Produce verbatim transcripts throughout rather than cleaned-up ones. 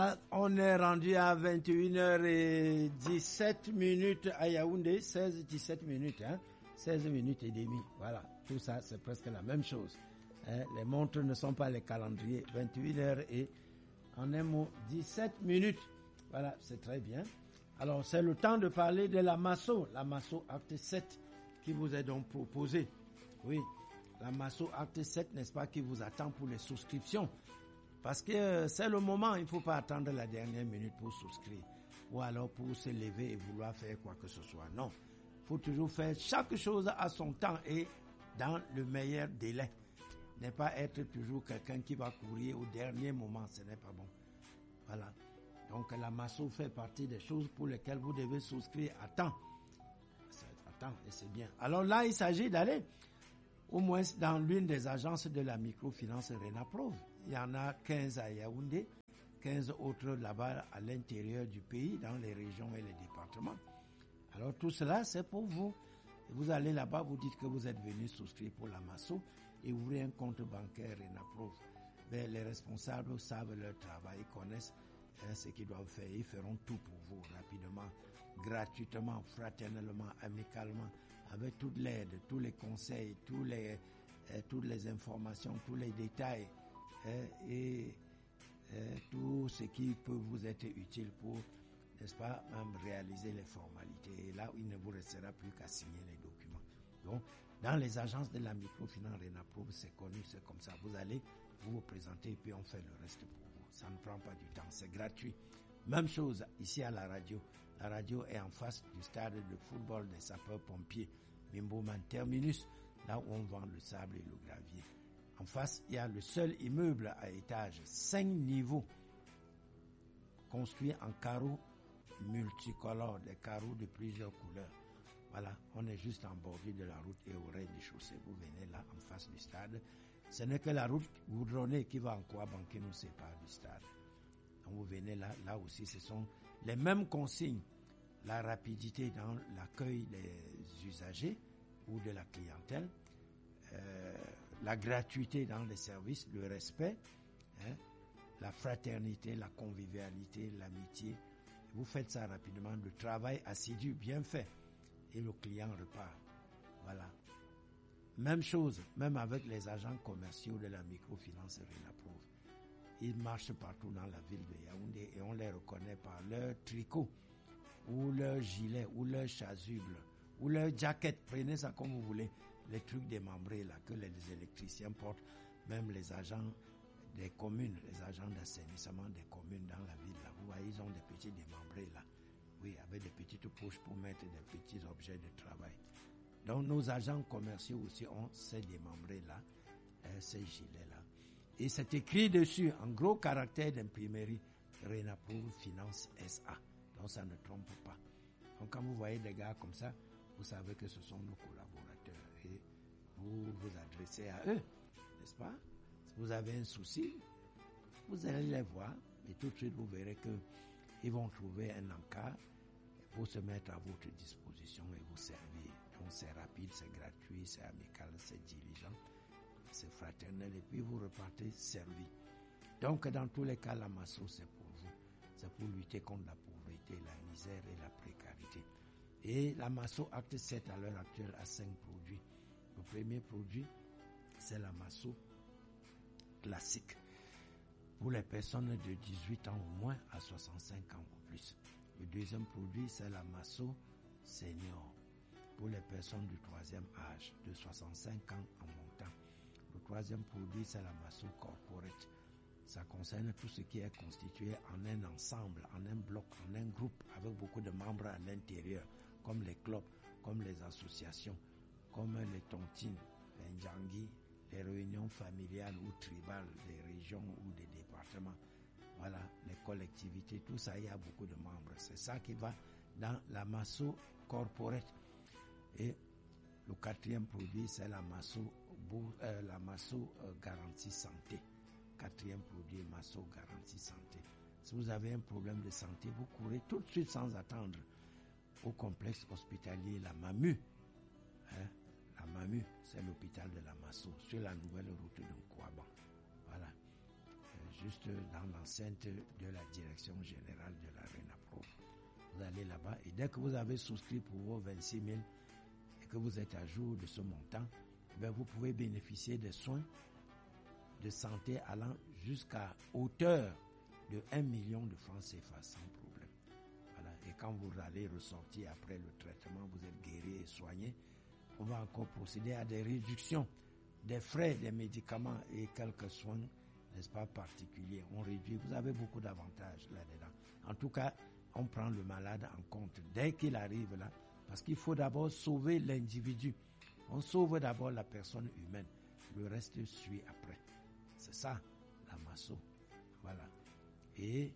On est rendu à vingt et une heures dix-sept minutes à Yaoundé, seize dix-sept minutes, hein, seize minutes et demie. Voilà, tout ça c'est presque la même chose. Hein. Les montres ne sont pas les calendriers. vingt et une heures et en un mot dix-sept minutes. Voilà, c'est très bien. Alors c'est le temps de parler de la Masso, la Masso Acte sept qui vous est donc proposée. Oui, la Masso Acte sept, n'est-ce pas, qui vous attend pour les souscriptions. Parce que c'est le moment, il ne faut pas attendre la dernière minute pour souscrire. Ou alors pour se lever et vouloir faire quoi que ce soit. Non, il faut toujours faire chaque chose à son temps et dans le meilleur délai. Ne pas être toujours quelqu'un qui va courir au dernier moment, ce n'est pas bon. Voilà. Donc la Masso fait partie des choses pour lesquelles vous devez souscrire à temps. À temps, et c'est bien. Alors là, il s'agit d'aller au moins dans l'une des agences de la microfinance Renaprove. Il y en a quinze à Yaoundé, quinze autres là-bas à l'intérieur du pays, dans les régions et les départements. Alors tout cela, c'est pour vous. Vous allez là-bas, vous dites que vous êtes venu souscrire pour la Masso et ouvrez un compte bancaire Renaprove. Ben, les responsables savent leur travail, ils connaissent hein, ce qu'ils doivent faire. Ils feront tout pour vous rapidement, gratuitement, fraternellement, amicalement, avec toute l'aide, tous les conseils, tous les, euh, toutes les informations, tous les détails euh, et euh, tout ce qui peut vous être utile pour, n'est-ce pas, même réaliser les formalités. Et là, il ne vous restera plus qu'à signer les documents. Donc, dans les agences de la microfinance Renaprove, c'est connu, c'est comme ça. Vous allez vous vous présenter et puis on fait le reste pour vous. Ça ne prend pas du temps, c'est gratuit. Même chose ici à la radio. La radio est en face du stade de football des sapeurs-pompiers Mimboman Terminus, là où on vend le sable et le gravier. En face, il y a le seul immeuble à étage, cinq niveaux, construit en carreaux multicolores, des carreaux de plusieurs couleurs. Voilà, on est juste en bordure de la route et au rez-de-chaussée. Vous venez là, en face du stade. Ce n'est que la route goudronnée qui va en Kouaban qui nous sépare du stade. Donc vous venez là, là aussi, ce sont les mêmes consignes. La rapidité dans l'accueil des usagers ou de la clientèle, euh, la gratuité dans les services, le respect, hein, la fraternité, la convivialité, l'amitié. Vous faites ça rapidement, le travail assidu, bien fait, et le client repart. Voilà. Même chose, même avec les agents commerciaux de la microfinance Renaprove. Ils marchent partout dans la ville de Yaoundé et on les reconnaît par leur tricot, ou leur gilet, ou leur chasuble, ou leur jaquette. Prenez ça comme vous voulez. Les trucs démembrés là, que les électriciens portent, même les agents des communes, les agents d'assainissement des communes dans la ville là. Vous voyez, ils ont des petits démembrés là. Oui, avec des petites poches pour mettre des petits objets de travail. Donc nos agents commerciaux aussi ont ces démembrés là, ces gilets là. Et c'est écrit dessus, en gros caractère d'imprimerie, Renaprove Finance S A. Donc ça ne trompe pas. Donc quand vous voyez des gars comme ça, vous savez que ce sont nos collaborateurs. Et vous vous adressez à eux, n'est-ce pas? Si vous avez un souci, vous allez les voir. Et tout de suite, vous verrez qu'ils vont trouver un encart pour se mettre à votre disposition et vous servir. Donc c'est rapide, c'est gratuit, c'est amical, c'est diligent. C'est fraternel et puis vous repartez servi. Donc dans tous les cas, la Masso c'est pour vous. C'est pour lutter contre la pauvreté, la misère et la précarité. Et la Masso Acte sept à l'heure actuelle a cinq produits. Le premier produit, c'est la Masso classique. Pour les personnes de dix-huit ans ou moins à soixante-cinq ans ou plus. Le deuxième produit, c'est la Masso senior. Pour les personnes du troisième âge, de soixante-cinq ans en montant. Le troisième produit, c'est la Masso corporate. Ça concerne tout ce qui est constitué en un ensemble, en un bloc, en un groupe, avec beaucoup de membres à l'intérieur, comme les clubs, comme les associations, comme les tontines, les ndjangui, les réunions familiales ou tribales des régions ou des départements. Voilà, les collectivités, tout ça, il y a beaucoup de membres. C'est ça qui va dans la Masso corporate. Et le quatrième produit, c'est la Masso, euh, la Masso euh, garantie santé. Quatrième produit, Masso garantie santé. Si vous avez un problème de santé, vous courez tout de suite sans attendre au complexe hospitalier La Mamu. Hein? La Mamu, c'est l'hôpital de la Masso, sur la nouvelle route de Kouaban. Voilà. juste dans l'enceinte de la direction générale de la RENAPRO. Vous allez là-bas et dès que vous avez souscrit pour vos vingt-six mille et que vous êtes à jour de ce montant, eh bien vous pouvez bénéficier des soins de santé allant jusqu'à hauteur de un million de francs C F A sans problème. Voilà. Et quand vous allez ressortir après le traitement, vous êtes guéri et soigné, on va encore procéder à des réductions des frais, des médicaments et quelques soins, n'est-ce pas, particuliers. On réduit, vous avez beaucoup d'avantages là-dedans. En tout cas, on prend le malade en compte dès qu'il arrive là, parce qu'il faut d'abord sauver l'individu. On sauve d'abord la personne humaine, le reste suit après. C'est ça, la masso. Voilà. Et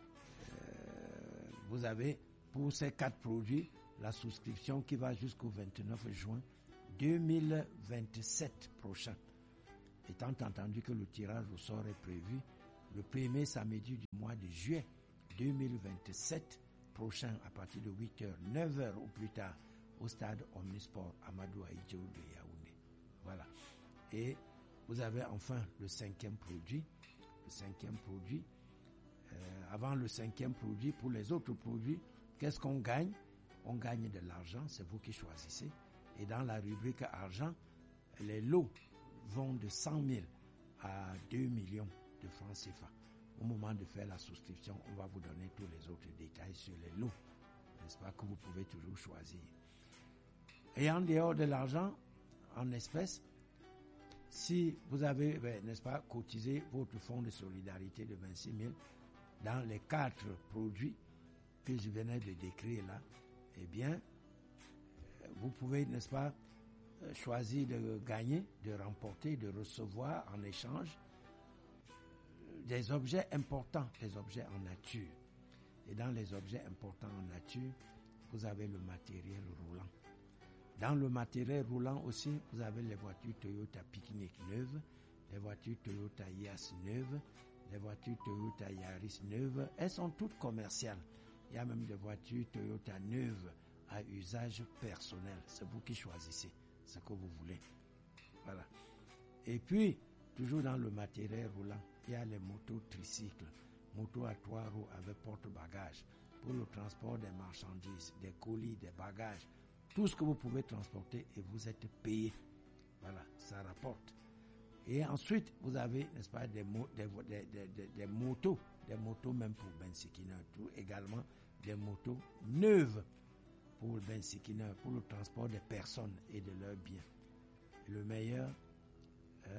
euh, vous avez, pour ces quatre produits, la souscription qui va jusqu'au vingt-neuf juin deux mille vingt-sept prochain. Étant entendu que le tirage au sort est prévu le premier samedi du mois de juillet deux mille vingt-sept prochain à partir de huit heures, neuf heures ou plus tard au stade Omnisport Amadou Ahidjo de Yaoundé. Voilà. Et vous avez enfin le cinquième produit. Le cinquième produit. Euh, avant le cinquième produit, pour les autres produits, qu'est-ce qu'on gagne? On gagne de l'argent, c'est vous qui choisissez. Et dans la rubrique argent, les lots vont de cent mille à deux millions de francs C F A. Au moment de faire la souscription, on va vous donner tous les autres détails sur les lots, n'est-ce pas, que vous pouvez toujours choisir. Et en dehors de l'argent, en espèces, si vous avez, ben, n'est-ce pas, cotisé votre fonds de solidarité de vingt-six mille dans les quatre produits que je venais de décrire là, eh bien, vous pouvez, n'est-ce pas, choisir de gagner, de remporter, de recevoir en échange des objets importants, des objets en nature. Et dans les objets importants en nature, vous avez le matériel roulant. Dans le matériel roulant aussi, vous avez les voitures Toyota Picnic neuves, les voitures Toyota Yaris neuves, les voitures Toyota Yaris neuves. Elles sont toutes commerciales. Il y a même des voitures Toyota neuves à usage personnel. C'est vous qui choisissez ce que vous voulez. Voilà. Et puis, toujours dans le matériel roulant, il y a les motos tricycles, motos à trois roues avec porte-bagages pour le transport des marchandises, des colis, des bagages, tout ce que vous pouvez transporter et vous êtes payé. Voilà, ça rapporte. Et ensuite, vous avez, n'est-ce pas, des, mo- des, des, des, des, des motos, des motos même pour Ben Sekina, tout également des motos neuves pour Ben Sekina, pour le transport des personnes et de leurs biens. Et le meilleur, euh,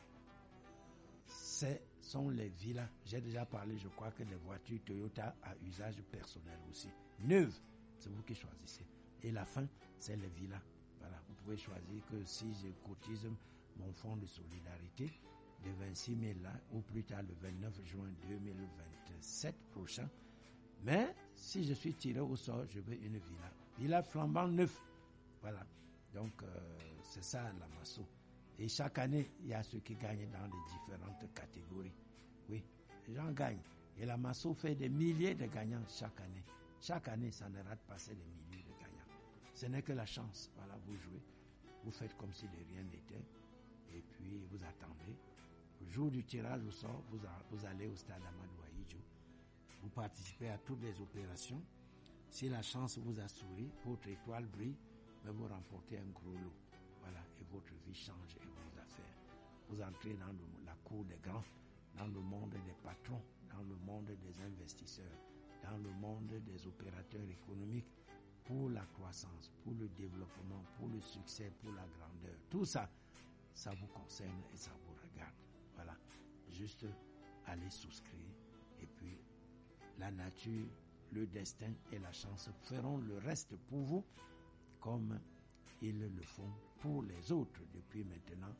ce sont les villas. J'ai déjà parlé, je crois, que des voitures Toyota à usage personnel aussi. Neuves, c'est vous qui choisissez. Et la fin, c'est les villas. Voilà, vous pouvez choisir que si je cotise mon fonds de solidarité de vingt-six mille là, ou plus tard le vingt-neuf juin deux mille vingt-sept prochain, mais si je suis tiré au sort, je veux une villa. Villa flambant neuf. Voilà. Donc, euh, c'est ça la masso. Et chaque année, il y a ceux qui gagnent dans les différentes catégories. Oui, les gens gagnent. Et la masso fait des milliers de gagnants chaque année. Chaque année, ça ne rate pas, c'est des milliers de gagnants. Ce n'est que la chance. Voilà, vous jouez. Vous faites comme si de rien n'était. Et puis, vous attendez. Le jour du tirage au sort, vous, a, vous allez au stade Amadou Ahidjo. Vous participez à toutes les opérations. Si la chance vous a souri, votre étoile brille, mais vous remportez un gros lot. Voilà, et votre vie change et vos affaires. Vous entrez dans le, la cour des grands, dans le monde des patrons, dans le monde des investisseurs, dans le monde des opérateurs économiques, pour la croissance, pour le développement, pour le succès, pour la grandeur. Tout ça, ça vous concerne et ça vous regarde. Voilà, juste allez souscrire et puis la nature, le destin et la chance feront le reste pour vous comme ils le font pour les autres depuis maintenant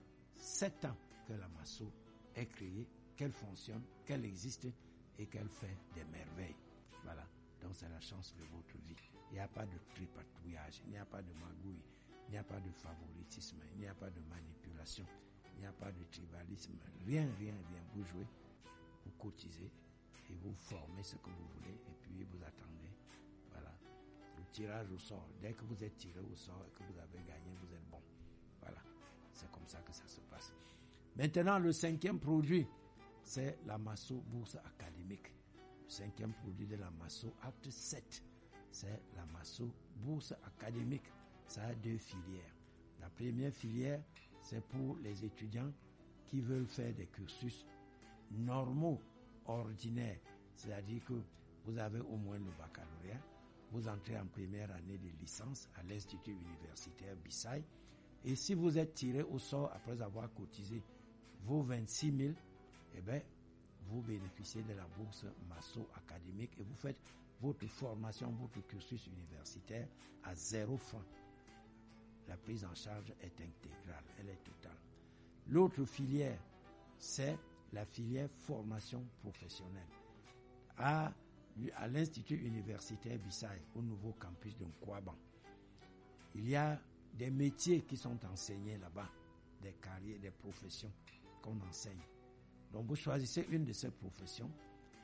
sept ans que la masso est créée, qu'elle fonctionne, qu'elle existe et qu'elle fait des merveilles. Voilà, donc c'est la chance de votre vie. Il n'y a pas de tripatouillage, il n'y a pas de magouille, il n'y a pas de favoritisme, il n'y a pas de manipulation, il n'y a pas de tribalisme, rien, rien, rien. Vous jouez, vous cotisez et vous formez ce que vous voulez et puis vous attendez. Voilà. Le tirage au sort. Dès que vous êtes tiré au sort et que vous avez gagné, vous êtes bon. Voilà. C'est comme ça que ça se passe. Maintenant, le cinquième produit, c'est la Masso Bourse Académique. Le cinquième produit de la Masso, acte sept, c'est la Masso Bourse Académique. Ça a deux filières. La première filière, c'est pour les étudiants qui veulent faire des cursus normaux, ordinaires. C'est-à-dire que vous avez au moins le baccalauréat, vous entrez en première année de licence à l'Institut universitaire Bissau. Et si vous êtes tiré au sort après avoir cotisé vos vingt-six mille, eh bien, vous bénéficiez de la bourse Masso Académique et vous faites votre formation, votre cursus universitaire à zéro franc. La prise en charge est intégrale, elle est totale. L'autre filière, c'est la filière formation professionnelle. À, à l'Institut universitaire Bissau, au nouveau campus de Nkwaban, il y a des métiers qui sont enseignés là-bas, des carrières, des professions qu'on enseigne. Donc vous choisissez une de ces professions